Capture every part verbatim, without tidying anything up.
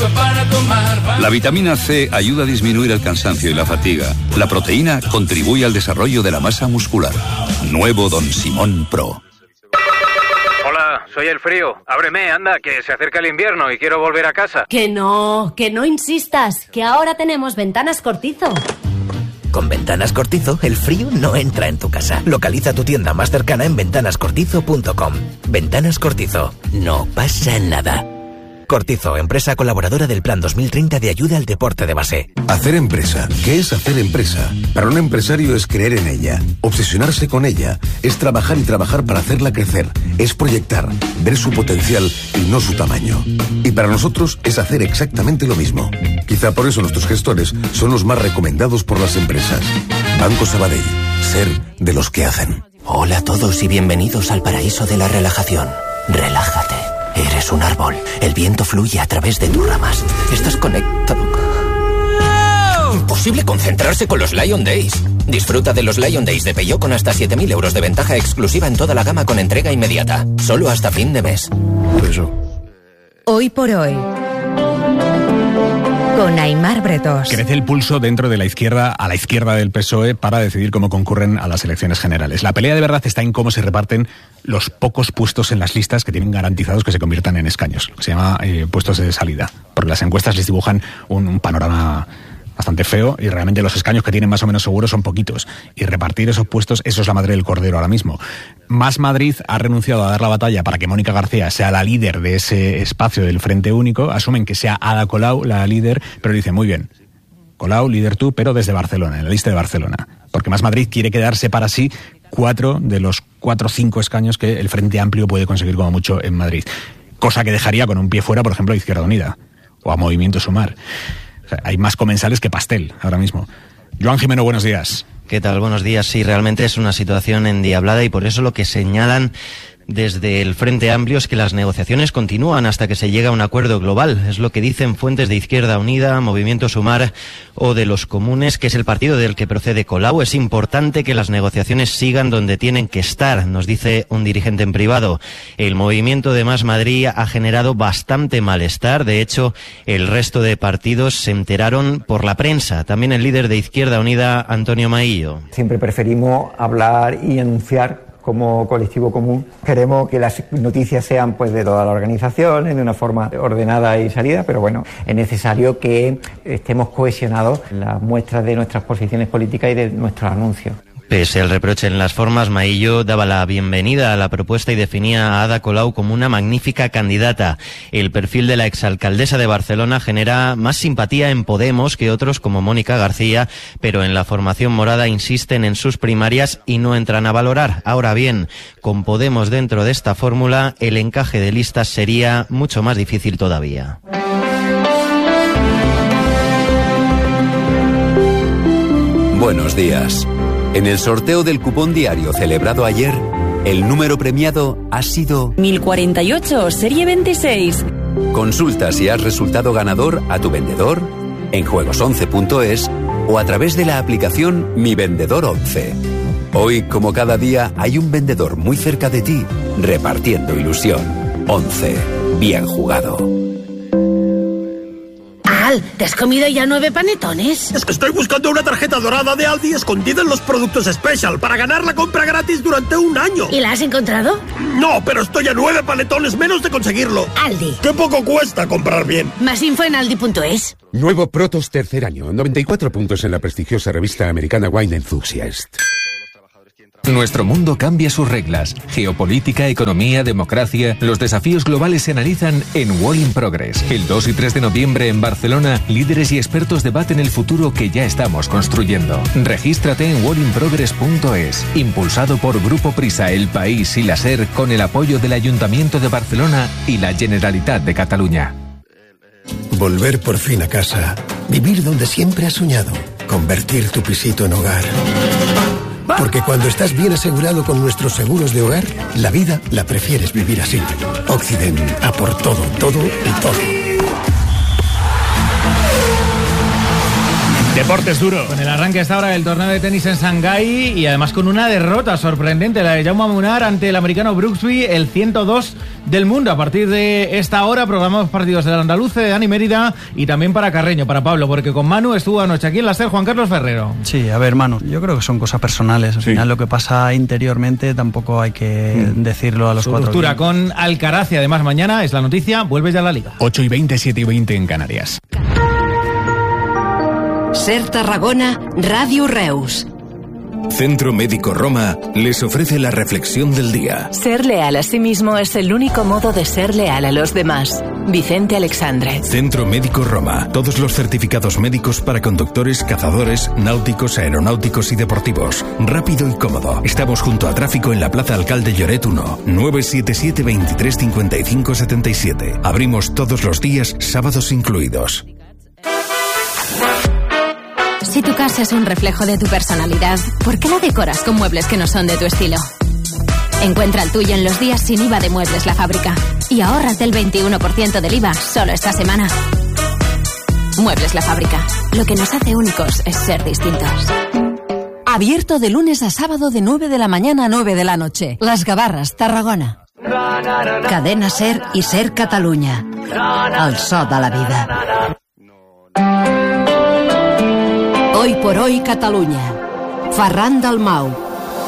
listo para tomar. La vitamina C ayuda a disminuir el cansancio y la fatiga. La proteína contribuye al desarrollo de la masa muscular. Nuevo Don Simón Pro. Hola, soy el frío. Ábreme, anda, que se acerca el invierno y quiero volver a casa. Que no, que no insistas, que ahora tenemos Ventanas Cortizo. Con Ventanas Cortizo, el frío no entra en tu casa. Localiza tu tienda más cercana en ventanas cortizo punto com. Ventanas Cortizo. No pasa nada. Cortizo, empresa colaboradora del Plan dos mil treinta de ayuda al deporte de base. Hacer empresa. ¿Qué es hacer empresa? Para un empresario es creer en ella, obsesionarse con ella, es trabajar y trabajar para hacerla crecer, es proyectar, ver su potencial y no su tamaño. Y para nosotros es hacer exactamente lo mismo. Quizá por eso nuestros gestores son los más recomendados por las empresas. Banco Sabadell. Ser de los que hacen. Hola a todos y bienvenidos al paraíso de la relajación. Relájate. Eres un árbol. El viento fluye a través de tus ramas. Estás conectado. Imposible concentrarse con los Lion Days. Disfruta de los Lion Days de Peugeot con hasta siete mil euros de ventaja exclusiva en toda la gama con entrega inmediata. Solo hasta fin de mes. Eso. Hoy por hoy. Con Aimar Bretos. Crece el pulso dentro de la izquierda, a la izquierda del P S O E, para decidir cómo concurren a las elecciones generales. La pelea de verdad está en cómo se reparten los pocos puestos en las listas que tienen garantizados que se conviertan en escaños, lo que se llama eh, puestos de salida. Porque las encuestas les dibujan un, un panorama bastante feo y realmente los escaños que tienen más o menos seguros son poquitos. Y repartir esos puestos, eso es la madre del cordero ahora mismo. Más Madrid ha renunciado a dar la batalla para que Mónica García sea la líder de ese espacio del Frente Único. Asumen que sea Ada Colau la líder, pero dicen, muy bien, Colau, líder tú, pero desde Barcelona, en la lista de Barcelona. Porque Más Madrid quiere quedarse para sí cuatro de los cuatro o cinco escaños que el Frente Amplio puede conseguir como mucho en Madrid. Cosa que dejaría con un pie fuera, por ejemplo, a Izquierda Unida o a Movimiento Sumar. O sea, hay más comensales que pastel ahora mismo. Joan Jimeno, buenos días. ¿Qué tal? Buenos días. Sí, realmente es una situación endiablada y por eso lo que señalan desde el Frente Amplio es que las negociaciones continúan hasta que se llega a un acuerdo global. Es lo que dicen fuentes de Izquierda Unida, Movimiento Sumar o de los Comunes, que es el partido del que procede Colau. Es importante que las negociaciones sigan donde tienen que estar, nos dice un dirigente en privado. El movimiento de Más Madrid ha generado bastante malestar. De hecho, el resto de partidos se enteraron por la prensa. También el líder de Izquierda Unida, Antonio Maillo. Siempre preferimos hablar y anunciar como colectivo común. Queremos que las noticias sean pues de todas las organizaciones, de una forma ordenada y salida, pero bueno, es necesario que estemos cohesionados en las muestras de nuestras posiciones políticas y de nuestros anuncios. Pese al reproche en las formas, Maillo daba la bienvenida a la propuesta y definía a Ada Colau como una magnífica candidata. El perfil de la exalcaldesa de Barcelona genera más simpatía en Podemos que otros como Mónica García, pero en la formación morada insisten en sus primarias y no entran a valorar. Ahora bien, con Podemos dentro de esta fórmula, el encaje de listas sería mucho más difícil todavía. Buenos días. En el sorteo del cupón diario celebrado ayer, el número premiado ha sido mil cuarenta y ocho, serie veintiséis. Consulta si has resultado ganador a tu vendedor, en juegos once punto es o a través de la aplicación Mi Vendedor once. Hoy, como cada día, hay un vendedor muy cerca de ti, repartiendo ilusión. once. Bien jugado. Al, ¿te has comido ya nueve panetones? Es que estoy buscando una tarjeta dorada de Aldi escondida en los productos Special para ganar la compra gratis durante un año. ¿Y la has encontrado? No, pero estoy a nueve panetones menos de conseguirlo. Aldi. ¡Qué poco cuesta comprar bien! Más info en aldi punto es. Nuevo Protos tercer año, noventa y cuatro puntos en la prestigiosa revista americana Wine Enthusiast. Nuestro mundo cambia sus reglas. Geopolítica, economía, democracia. Los desafíos globales se analizan en World in Progress. El dos y tres de noviembre en Barcelona, líderes y expertos debaten el futuro que ya estamos construyendo. Regístrate en world in progress punto es. Impulsado por Grupo Prisa, El País y la SER, con el apoyo del Ayuntamiento de Barcelona y la Generalitat de Cataluña. Volver por fin a casa. Vivir donde siempre has soñado. Convertir tu pisito en hogar. Porque cuando estás bien asegurado con nuestros seguros de hogar, la vida la prefieres vivir así. Occident, a por todo, todo y todo. Deportes duro. Con el arranque hasta ahora del torneo de tenis en Shanghái y además con una derrota sorprendente, la de Jaume Munar ante el americano Brooksby, el ciento dos del mundo. A partir de esta hora programamos partidos del Andaluce, de Dani Mérida y también para Carreño, para Pablo, porque con Manu estuvo anoche aquí en la SER Juan Carlos Ferrero. Sí, a ver, Manu, yo creo que son cosas personales. Al sí. final lo que pasa interiormente tampoco hay que mm. decirlo a los Su cuatro. Ruptura con Alcaraz y además mañana es la noticia, vuelve ya a la Liga. ocho y veinte, siete y veinte en Canarias. SER Tarragona, Radio Reus. Centro Médico Roma les ofrece la reflexión del día. Ser leal a sí mismo es el único modo de ser leal a los demás. Vicente Alexandre. Centro Médico Roma. Todos los certificados médicos para conductores, cazadores, náuticos, aeronáuticos y deportivos. Rápido y cómodo. Estamos junto a tráfico en la Plaza Alcalde Lloret uno. nueve siete siete, veintitrés cincuenta y cinco setenta y siete. Abrimos todos los días, sábados incluidos. Si tu casa es un reflejo de tu personalidad, ¿por qué la decoras con muebles que no son de tu estilo? Encuentra el tuyo en los días sin I V A de Muebles La Fábrica y ahórrate el veintiuno por ciento del I V A solo esta semana. Muebles La Fábrica. Lo que nos hace únicos es ser distintos. Abierto de lunes a sábado de nueve de la mañana a nueve de la noche. Las Gavarras, Tarragona. Cadena SER i SER Catalunya. El so de la vida. Hoy por hoy Catalunya. Ferran Dalmau.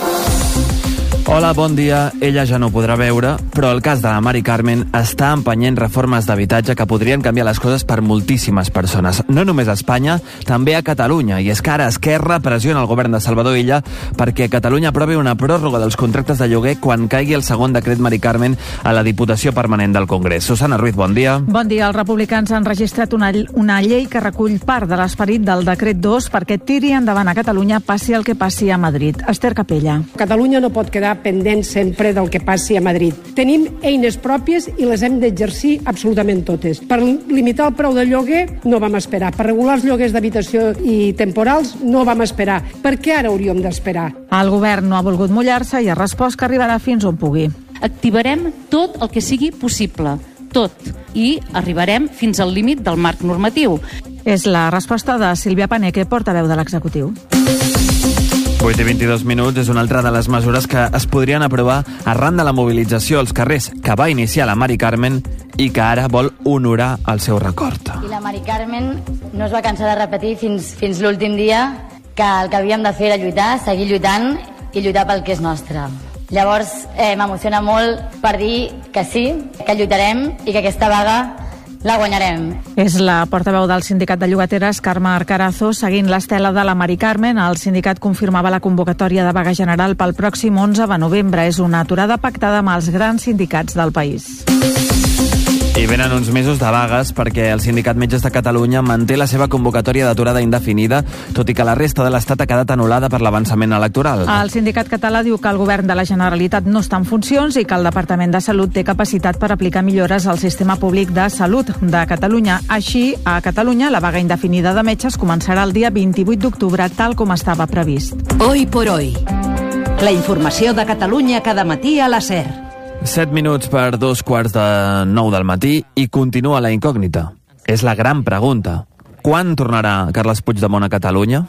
Hola, bon dia. Ella ja no ho podrà veure, però el cas de la Mari Carmen està empenyent reformes d'habitatge que podrien canviar les coses per moltíssimes persones. No només a Espanya, també a Catalunya. I és que ara Esquerra pressiona el govern de Salvador Illa perquè Catalunya aprovi una pròrroga dels contractes de lloguer quan caigui el segon decret Mari Carmen a la Diputació Permanent del Congrés. Susana Ruiz, bon dia. Bon dia. Els republicans han registrat una, una llei que recull part de l'esperit del decret dos perquè tiri endavant a Catalunya passi el que passi a Madrid. Esther Capella. Catalunya no pot quedar pendent sempre del que passi a Madrid. Tenim eines pròpies i les hem d'exercir absolutament totes. Per limitar el preu del lloguer no vam esperar. Per regular els lloguers d'habitació i temporals no vam esperar. Per què ara hauríem d'esperar? El govern no ha volgut mullar-se i ha respost que arribarà fins on pugui. Activarem tot el que sigui possible, tot, i arribarem fins al límit del marc normatiu. És la resposta de Sílvia Paneque, portaveu de l'executiu. vuit i vint-i-dos minuts és una altra de les mesures que es podrien aprovar arran de la mobilització als carrers que va iniciar la Mari Carmen i que ara vol honorar el seu record. I la Mari Carmen no es va cansar de repetir fins, fins l'últim dia que el que havíem de fer era lluitar, seguir lluitant i lluitar pel que és nostre. Llavors eh, m'emociona molt per dir que sí, que lluitarem i que aquesta vaga la guanyarem. És la portaveu del sindicat de llogateres, Carme Arcarazo, seguint l'estela de la Mari Carmen. El sindicat confirmava la convocatòria de vaga general pel pròxim onze de novembre. És una aturada pactada amb els grans sindicats del país. I venen uns mesos de vagues perquè el Sindicat Metges de Catalunya manté la seva convocatòria d'aturada indefinida, tot i que la resta de l'Estat ha quedat anul·lada per l'avançament electoral. El sindicat català diu que el govern de la Generalitat no està en funcions i que el Departament de Salut té capacitat per aplicar millores al sistema públic de salut de Catalunya. Així, a Catalunya, la vaga indefinida de metges començarà el dia vint-i-vuit d'octubre, tal com estava previst. Hoy por hoy. La informació de Catalunya cada matí a la SER. Set minuts per dos quarts de nou del matí i continua la incògnita. És la gran pregunta. Quan tornarà Carles Puigdemont a Catalunya?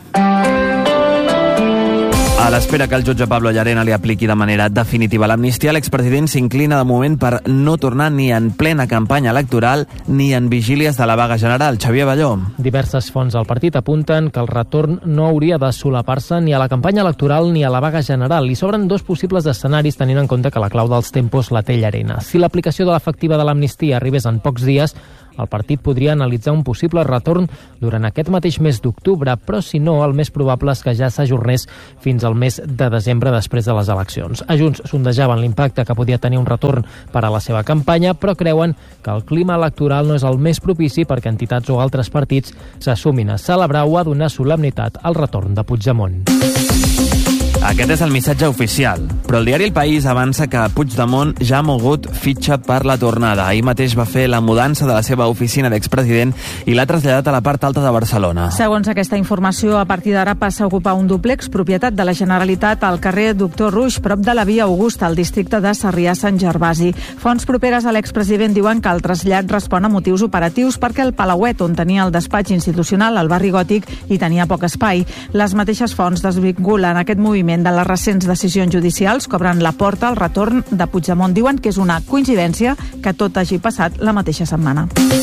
A l'espera que el jutge Pablo Llarena li apliqui de manera definitiva l'amnistia, l'expresident s'inclina de moment per no tornar ni en plena campanya electoral ni en vigílies de la vaga general. Xavier Balló. Diverses fonts del partit apunten que el retorn no hauria de solapar-se ni a la campanya electoral ni a la vaga general. Li sobren dos possibles escenaris tenint en compte que la clau dels tempos la té Llarena. Si l'aplicació de l'efectiva de l'amnistia arribés en pocs dies, el partit podria analitzar un possible retorn durant aquest mateix mes d'octubre, però si no, el més probable és que ja s'ajornés fins al mes de desembre després de les eleccions. A Junts sondejaven l'impacte que podia tenir un retorn per a la seva campanya, però creuen que el clima electoral no és el més propici perquè entitats o altres partits s'assumin a celebrar o a donar solemnitat al retorn de Puigdemont. Aquest és el missatge oficial, però el diari El País avança que Puigdemont ja ha mogut fitxa per la tornada. Ahir mateix va fer la mudança de la seva oficina d'expresident i l'ha traslladat a la part alta de Barcelona. Segons aquesta informació, a partir d'ara passa a ocupar un dúplex propietat de la Generalitat al carrer Doctor Ruix, prop de la Via Augusta, al districte de Sarrià-Sant Gervasi. Fonts properes a l'expresident diuen que el trasllat respon a motius operatius perquè el Palauet, on tenia el despatx institucional, al barri Gòtic, hi tenia poc espai. Les mateixes fonts desvinculen aquest moviment de les recents decisions judicials que obren la porta al retorn de Puigdemont. Diuen que és una coincidència que tot hagi passat la mateixa setmana.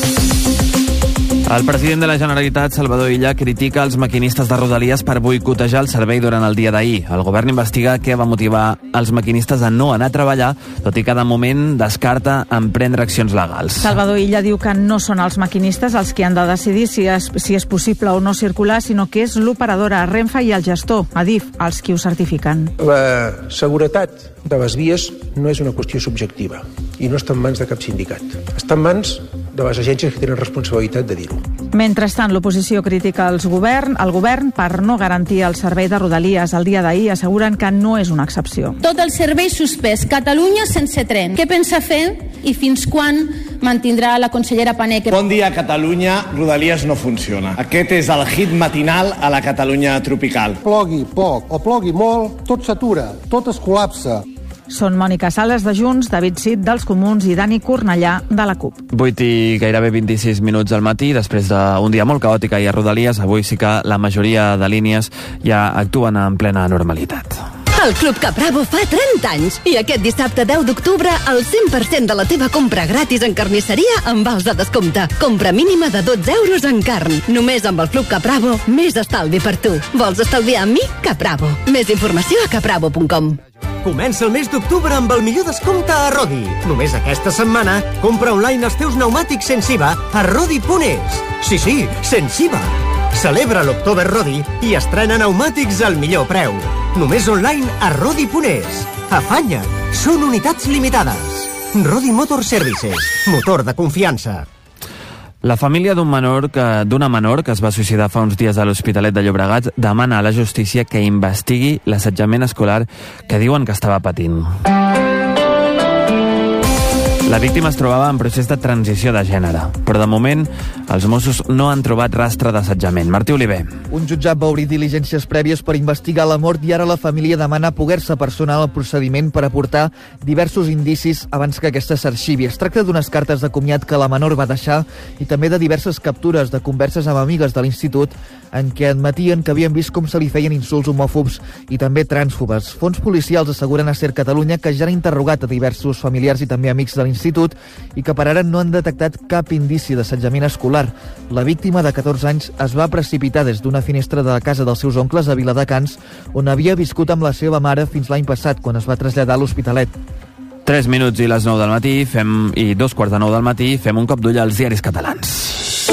El president de la Generalitat, Salvador Illa, critica els maquinistes de Rodalies per boicotejar el servei durant el dia d'ahir. El govern investiga què va motivar els maquinistes a no anar a treballar, tot i que de moment descarta emprendre accions legals. Salvador Illa diu que no són els maquinistes els que han de decidir si és, si és possible o no circular, sinó que és l'operadora Renfe i el gestor, Adif, els qui ho certifiquen. La seguretat de les vies no és una qüestió subjectiva i no està en mans de cap sindicat. Està en mans de les agències que tenen responsabilitat de dir-ho. Mentrestant, l'oposició critica els govern, el govern per no garantir el servei de Rodalies. El dia d'ahir asseguren que no és una excepció. Tot el servei suspès. Catalunya sense tren. Què pensa fer i fins quan mantindrà la consellera Paneque? Bon dia, Catalunya. Rodalies no funciona. Aquest és el hit matinal a la Catalunya tropical. Plogui poc o plogui molt, tot s'atura, tot es col·lapsa. Són Mònica Sales de Junts, David Cid dels Comuns i Dani Cornellà de la CUP. vuit i gairebé vint-i-sis minuts al matí, després d'un dia molt caòtic ahir a Rodalies, avui sí que la majoria de línies ja actuen en plena normalitat. El Club Capravo fa trenta anys i aquest dissabte deu d'octubre el cent per cent de la teva compra gratis en carnisseria amb vals de descompte. Compra mínima de dotze euros en carn. Només amb el Club Capravo, més estalvi per tu. Vols estalviar amb mi? Capravo. Més informació a capravo punt com. Comença el mes d'octubre amb el millor descompte a Rodi. Només aquesta setmana, compra online els teus pneumàtics sense I V A a rodi punt es. Sí, sí, sense I V A. Celebra l'October Rodi i estrena pneumàtics al millor preu. Només online a rodi punt es. Afanya't! Són unitats limitades. Rodi Motor Services. Motor de confiança. La família d'un menor que d'una menor que es va suïcidar fa uns dies a l'Hospitalet de Llobregat demana a la justícia que investigui l'assetjament escolar que diuen que estava patint. La víctima es trobava en procés de transició de gènere, però de moment els Mossos no han trobat rastre d'assetjament. Martí Oliver. Un jutjat va obrir diligències prèvies per investigar la mort i ara la família demana poder-se personar al procediment per aportar diversos indicis abans que aquesta s'arxivi. Es tracta d'unes cartes de comiat que la menor va deixar i també de diverses captures de converses amb amigues de l'institut en què admetien que havien vist com se li feien insults homòfobs i també trànsfobes. Fons policials asseguren a Ser Catalunya que ja han interrogat a diversos familiars i també amics de l'institut i que per ara no han detectat cap indici d'assetjament escolar. La víctima de catorze anys es va precipitar des d'una finestra de la casa dels seus oncles a Viladecans, on havia viscut amb la seva mare fins l'any passat, quan es va traslladar a l'Hospitalet. tres minuts i les nou del matí fem i dos quarts de nou del matí fem un cop d'ull als diaris catalans.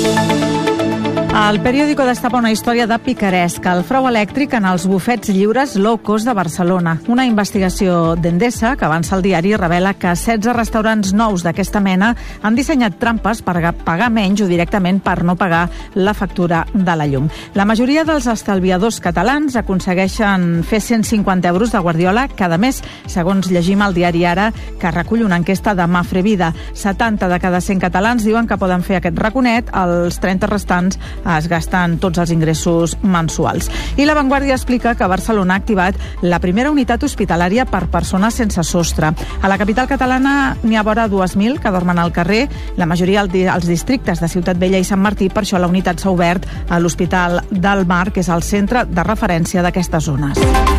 El periòdico destapa una història de picaresca, el frau elèctric en els bufets lliures low cost de Barcelona. Una investigació d'Endesa, que avança el diari, revela que setze restaurants nous d'aquesta mena han dissenyat trampes per pagar menys o directament per no pagar la factura de la llum. La majoria dels estalviadors catalans aconsegueixen fer cent cinquanta euros de guardiola cada mes, segons llegim al diari Ara, que recull una enquesta de Mafre Vida. setanta de cada cent catalans diuen que poden fer aquest raconet, els trenta restants es gasten tots els ingressos mensuals. I La Vanguardia explica que Barcelona ha activat la primera unitat hospitalària per persones sense sostre. A la capital catalana n'hi ha vora dues mil que dormen al carrer, la majoria als districtes de Ciutat Vella i Sant Martí. Per això la unitat s'ha obert a l'Hospital del Mar, que és el centre de referència d'aquestes zones.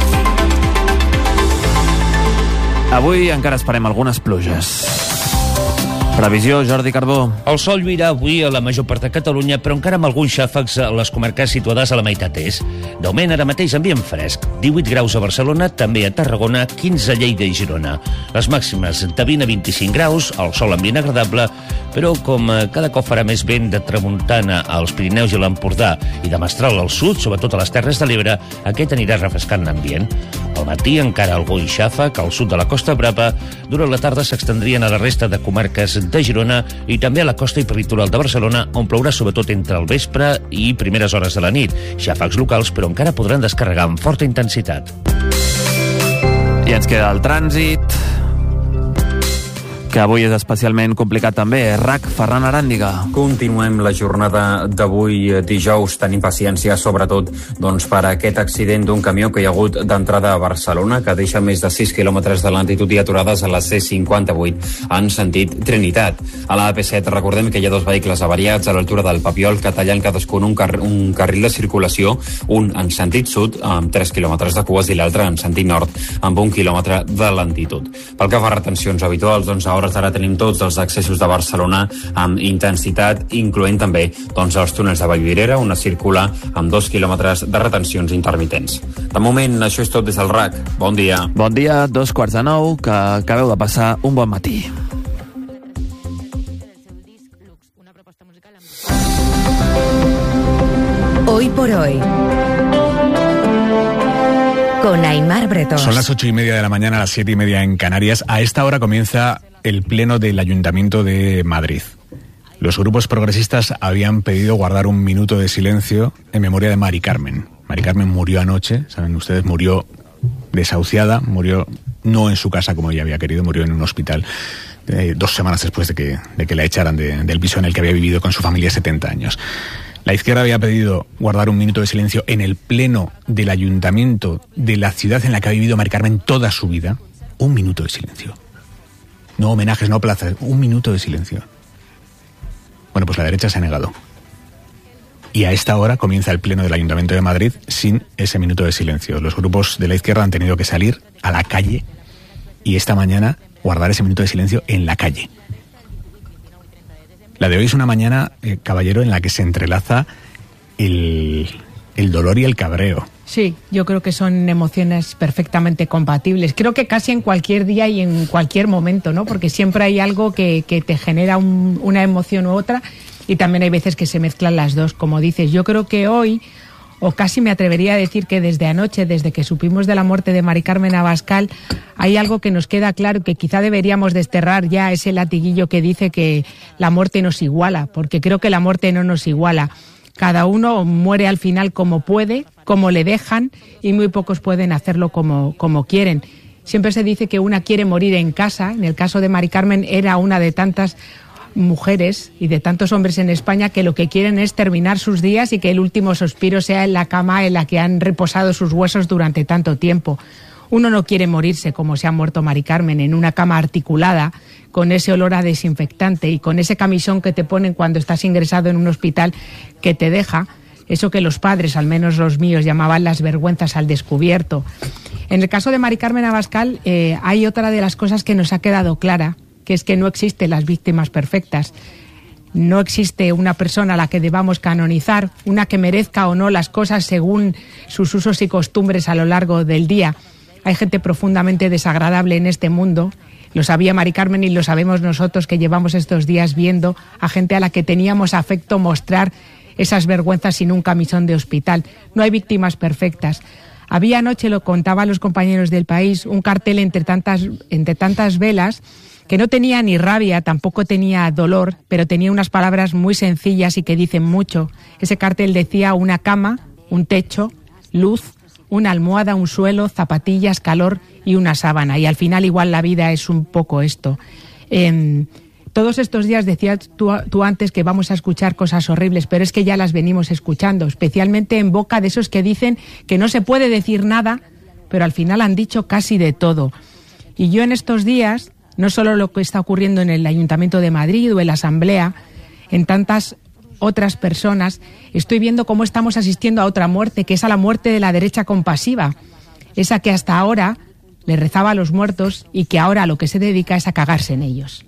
Avui encara esperem algunes pluges. Previsió, Jordi Carbó. El sol lluirà avui a la major part de Catalunya, però encara amb alguns xàfecs a les comarques situades a la meitat est. D'augment, ara mateix ambient fresc. divuit graus a Barcelona, també a Tarragona, quinze a Lleida i Girona. Les màximes de vint a vint-i-cinc graus, el sol ambient agradable, però com cada cop farà més vent de tramuntana als Pirineus i l'Empordà i de mestral al sud, sobretot a les Terres de l'Ebre, aquest anirà refrescant l'ambient. Al matí encara algú i xàfec al sud de la Costa Brava. Durant la tarda s'extendrien a la resta de comarques de Girona i també a la costa i peritoral de Barcelona, on plourà sobretot entre el vespre i primeres hores de la nit. Xàfecs locals, però encara podran descarregar amb forta intensitat. I ens queda el trànsit, que avui és especialment complicat també. R A C, Ferran Aràndiga. Continuem la jornada d'avui dijous. Tenim paciència, sobretot, doncs, per aquest accident d'un camió que hi ha hagut d'entrada a Barcelona, que deixa més de sis quilòmetres de lentitud i aturades a la C cinquanta-vuit en sentit Trinitat. A la A P set recordem que hi ha dos vehicles avariats a l'altura del Papiol que tallen cadascun un, car un carril de circulació, un en sentit sud amb tres quilòmetres de cues i l'altre en sentit nord amb un quilòmetre de lentitud. Pel que fa a retencions habituals, doncs a hores d'ara tenim tots els accessos de Barcelona amb intensitat, incloent també doncs, els túnels de Vallvidrera, on es circula amb dos quilòmetres de retencions intermitents. De moment, això és tot des del R A C. Bon dia. Bon dia, dos quarts de nou, que acabeu de passar un bon matí. Hoy por hoy, con Aimar Bretón. Son las ocho y media de la mañana, a las siete y media en Canarias. A esta hora comienza el pleno del Ayuntamiento de Madrid. Los grupos progresistas habían pedido guardar un minuto de silencio en memoria de Mari Carmen. Mari Carmen murió anoche, saben ustedes, murió desahuciada, murió no en su casa como ella había querido, murió en un hospital eh, dos semanas después de que, de que la echaran de, del piso en el que había vivido con su familia setenta años. La izquierda había pedido guardar un minuto de silencio en el pleno del Ayuntamiento de la ciudad en la que ha vivido Mari Carmen toda su vida. Un minuto de silencio. No homenajes, no plazas, un minuto de silencio. Bueno, pues la derecha se ha negado. Y a esta hora comienza el pleno del Ayuntamiento de Madrid sin ese minuto de silencio. Los grupos de la izquierda han tenido que salir a la calle y esta mañana guardar ese minuto de silencio en la calle. La de hoy es una mañana, eh, caballero, en la que se entrelaza el, el dolor y el cabreo. Sí, yo creo que son emociones perfectamente compatibles. Creo que casi en cualquier día y en cualquier momento, ¿no? Porque siempre hay algo que, que te genera un, una emoción u otra, y también hay veces que se mezclan las dos, como dices. Yo creo que hoy, o casi me atrevería a decir que desde anoche, desde que supimos de la muerte de Mari Carmen Abascal, hay algo que nos queda claro, que quizá deberíamos desterrar ya ese latiguillo que dice que la muerte nos iguala, porque creo que la muerte no nos iguala. Cada uno muere al final como puede, como le dejan, y muy pocos pueden hacerlo como, como quieren. Siempre se dice que una quiere morir en casa. En el caso de Mari Carmen era una de tantas mujeres y de tantos hombres en España que lo que quieren es terminar sus días y que el último suspiro sea en la cama en la que han reposado sus huesos durante tanto tiempo. Uno no quiere morirse como se ha muerto Mari Carmen, en una cama articulada, con ese olor a desinfectante y con ese camisón que te ponen cuando estás ingresado en un hospital, que te deja eso que los padres, al menos los míos, llamaban las vergüenzas al descubierto. En el caso de Mari Carmen Abascal eh, hay otra de las cosas que nos ha quedado clara, que es que no existen las víctimas perfectas. No existe una persona a la que debamos canonizar, una que merezca o no las cosas según sus usos y costumbres a lo largo del día. Hay gente profundamente desagradable en este mundo. Lo sabía Mari Carmen y lo sabemos nosotros, que llevamos estos días viendo a gente a la que teníamos afecto mostrar esas vergüenzas sin un camisón de hospital. No hay víctimas perfectas. Había anoche, lo contaban los compañeros del País, un cartel entre tantas, entre tantas velas que no tenía ni rabia, tampoco tenía dolor, pero tenía unas palabras muy sencillas y que dicen mucho. Ese cartel decía: una cama, un techo, luz, una almohada, un suelo, zapatillas, calor y una sábana. Y al final igual la vida es un poco esto. Eh, todos estos días decías tú, tú antes que vamos a escuchar cosas horribles, pero es que ya las venimos escuchando, especialmente en boca de esos que dicen que no se puede decir nada, pero al final han dicho casi de todo. Y yo en estos días, no solo lo que está ocurriendo en el Ayuntamiento de Madrid o en la Asamblea, en tantas otras personas, estoy viendo cómo estamos asistiendo a otra muerte, que es a la muerte de la derecha compasiva, esa que hasta ahora le rezaba a los muertos y que ahora lo que se dedica es a cagarse en ellos.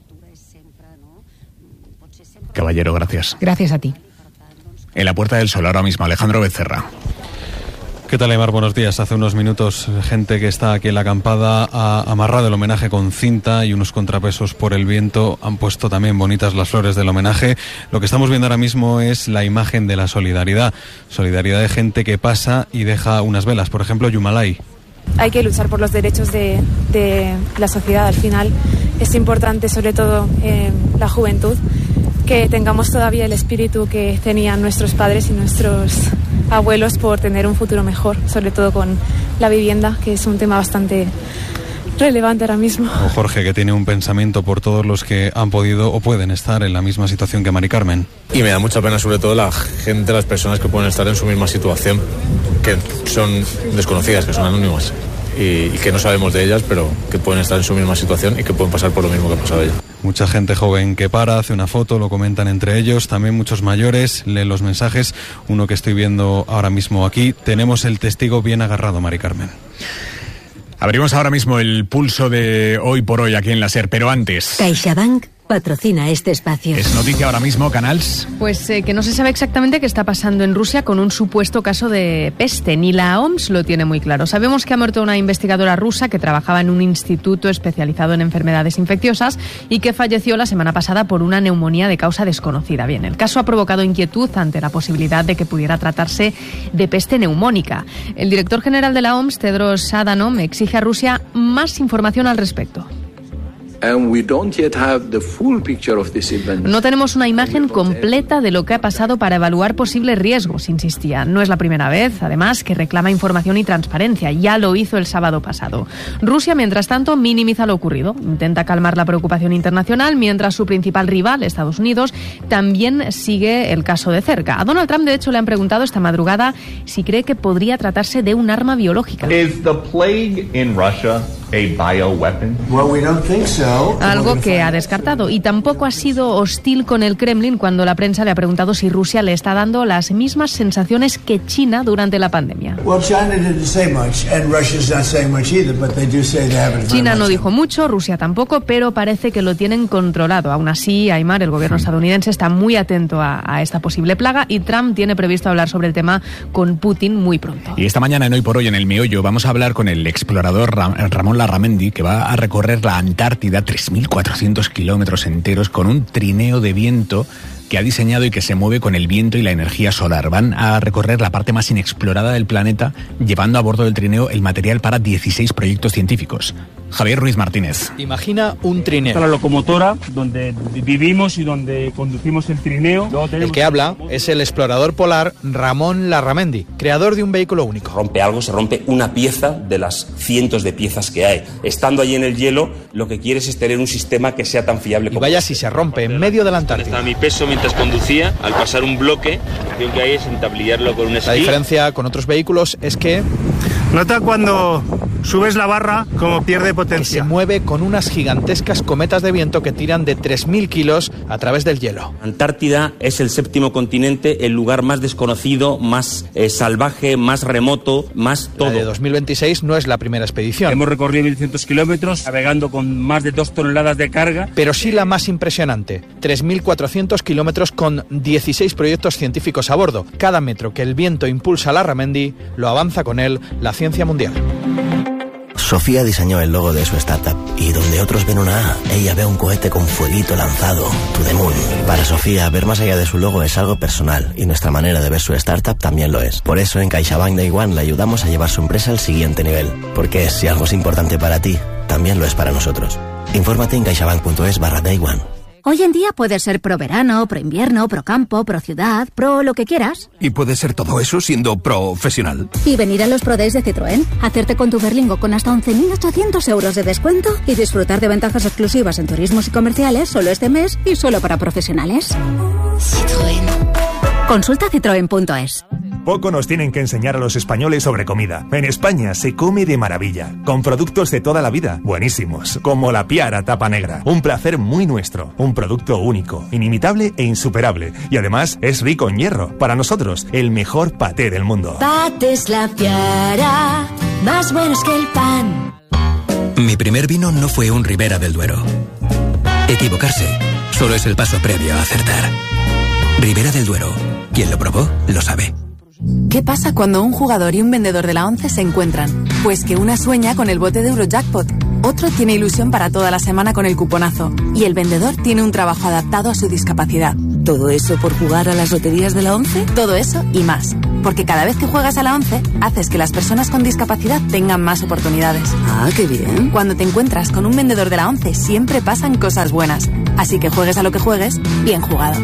Caballero, gracias. Gracias a ti. En la Puerta del Sol ahora mismo, Alejandro Becerra. ¿Qué tal, Aimar? Buenos días. Hace unos minutos, gente que está aquí en la acampada ha amarrado el homenaje con cinta y unos contrapesos por el viento. Han puesto también bonitas las flores del homenaje. Lo que estamos viendo ahora mismo es la imagen de la solidaridad. Solidaridad de gente que pasa y deja unas velas. Por ejemplo, Yumalay. Hay que luchar por los derechos de, de la sociedad. Al final es importante, sobre todo eh, la juventud, que tengamos todavía el espíritu que tenían nuestros padres y nuestros abuelos por tener un futuro mejor, sobre todo con la vivienda, que es un tema bastante relevante ahora mismo. O Jorge, que tiene un pensamiento por todos los que han podido o pueden estar en la misma situación que Mari Carmen. Y me da mucha pena sobre todo la gente, las personas que pueden estar en su misma situación, que son desconocidas, que son anónimas y, y que no sabemos de ellas, pero que pueden estar en su misma situación y que pueden pasar por lo mismo que ha pasado ella. Mucha gente joven que para, hace una foto, lo comentan entre ellos, también muchos mayores, leen los mensajes, uno que estoy viendo ahora mismo aquí. Tenemos el testigo bien agarrado, Mari Carmen. Abrimos ahora mismo el pulso de Hoy por Hoy aquí en la SER, pero antes... CaixaBank patrocina este espacio. Es noticia ahora mismo, Canals. Pues eh, que no se sabe exactamente qué está pasando en Rusia con un supuesto caso de peste. Ni la O M S lo tiene muy claro. Sabemos que ha muerto una investigadora rusa que trabajaba en un instituto especializado en enfermedades infecciosas y que falleció la semana pasada por una neumonía de causa desconocida. Bien, el caso ha provocado inquietud ante la posibilidad de que pudiera tratarse de peste neumónica. El director general de la O M S, Tedros Adhanom, exige a Rusia más información al respecto. No tenemos una imagen completa de lo que ha pasado para evaluar posibles riesgos, insistía. No es la primera vez, además, que reclama información y transparencia. Ya lo hizo el sábado pasado. Rusia, mientras tanto, minimiza lo ocurrido. Intenta calmar la preocupación internacional, mientras su principal rival, Estados Unidos, también sigue el caso de cerca. A Donald Trump, de hecho, le han preguntado esta madrugada si cree que podría tratarse de un arma biológica. Is the plague in Russia a bioweapon? Well, we don't think so. Algo que ha descartado. Y tampoco ha sido hostil con el Kremlin cuando la prensa le ha preguntado si Rusia le está dando las mismas sensaciones que China durante la pandemia. China no dijo mucho, Rusia tampoco, pero parece que lo tienen controlado. Aún así, Aymar, el gobierno estadounidense está muy atento a, a esta posible plaga y Trump tiene previsto hablar sobre el tema con Putin muy pronto. Y esta mañana en Hoy por Hoy, en El Meollo, vamos a hablar con el explorador Ramón Larramendi, que va a recorrer la Antártida, tres mil cuatrocientos kilómetros enteros, con un trineo de viento que ha diseñado y que se mueve con el viento y la energía solar. Van a recorrer la parte más inexplorada del planeta, llevando a bordo del trineo el material para dieciséis proyectos científicos. Javier Ruiz Martínez. Imagina un trineo. La locomotora donde vivimos y donde conducimos el trineo. El que habla es el explorador polar Ramón Larramendi, creador de un vehículo único. Rompe algo, se rompe una pieza de las cientos de piezas que hay. Estando allí en el hielo, lo que quieres es tener un sistema que sea tan fiable como... Y vaya si se rompe en medio de la Antártida. Está mi peso mientras conducía, al pasar un bloque, lo que hay es entablillarlo con un esquí. La diferencia con otros vehículos es que... Nota cuando subes la barra como pierde potencia. Que se mueve con unas gigantescas cometas de viento que tiran de tres mil kilos a través del hielo. Antártida es el séptimo continente, el lugar más desconocido, más eh, salvaje, más remoto, más todo. La de dos mil veintiséis no es la primera expedición. Hemos recorrido mil cientos kilómetros, navegando con más de dos toneladas de carga. Pero sí la más impresionante, tres mil cuatrocientos kilómetros con dieciséis proyectos científicos a bordo. Cada metro que el viento impulsa a Larramendi, lo avanza con él la ciencia mundial. Sofía diseñó el logo de su startup y donde otros ven una A, ella ve un cohete con fueguito lanzado, to the moon. Para Sofía, ver más allá de su logo es algo personal y nuestra manera de ver su startup también lo es. Por eso en CaixaBank Day One le ayudamos a llevar su empresa al siguiente nivel. Porque si algo es importante para ti, también lo es para nosotros. Infórmate en caixabank.es barra Day One. Hoy en día puedes ser pro verano, pro invierno, pro campo, pro ciudad, pro lo que quieras. Y puedes ser todo eso siendo profesional. Y venir a los Pro Days de Citroën, hacerte con tu Berlingo con hasta once mil ochocientos euros de descuento y disfrutar de ventajas exclusivas en turismos y comerciales solo este mes y solo para profesionales. Citroën. Consulta citroen punto es. Poco nos tienen que enseñar a los españoles sobre comida. En España se come de maravilla, con productos de toda la vida, buenísimos, como la Piara tapa negra. Un placer muy nuestro, un producto único, inimitable e insuperable. Y además es rico en hierro. Para nosotros, el mejor paté del mundo. Patés La Piara, más buenos que el pan. Mi primer vino no fue un Ribera del Duero. Equivocarse solo es el paso previo a acertar. Ribera del Duero. Quien lo probó, lo sabe. ¿Qué pasa cuando un jugador y un vendedor de la ONCE se encuentran? Pues que una sueña con el bote de Eurojackpot, otro tiene ilusión para toda la semana con el cuponazo y el vendedor tiene un trabajo adaptado a su discapacidad. ¿Todo eso por jugar a las loterías de la ONCE? Todo eso y más. Porque cada vez que juegas a la ONCE, haces que las personas con discapacidad tengan más oportunidades. Ah, qué bien. Cuando te encuentras con un vendedor de la ONCE, siempre pasan cosas buenas. Así que juegues a lo que juegues, bien jugado.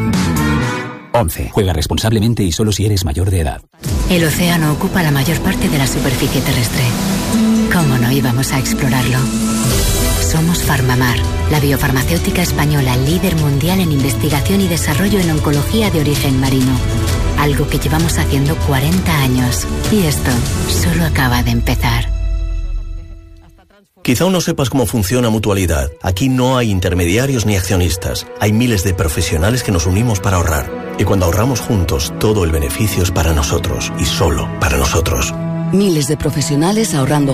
once. Juega responsablemente y solo si eres mayor de edad. El océano ocupa la mayor parte de la superficie terrestre. ¿Cómo no íbamos a explorarlo? Somos Farmamar, la biofarmacéutica española líder mundial en investigación y desarrollo en oncología de origen marino. Algo que llevamos haciendo cuarenta años. Y esto solo acaba de empezar. Quizá aún no sepas cómo funciona Mutualidad. Aquí no hay intermediarios ni accionistas. Hay miles de profesionales que nos unimos para ahorrar. Y cuando ahorramos juntos, todo el beneficio es para nosotros y solo para nosotros. Miles de profesionales ahorrando